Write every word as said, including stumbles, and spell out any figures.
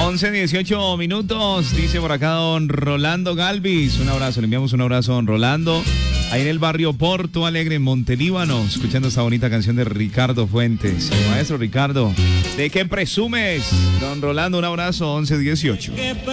once, dieciocho minutos, dice por acá don Rolando Galvis. Un abrazo, le enviamos un abrazo a don Rolando. Ahí en el barrio Porto Alegre, en Montelíbano, escuchando esta bonita canción de Ricardo Fuentes. Maestro Ricardo, ¿de qué presumes? Don Rolando, un abrazo, once, dieciocho.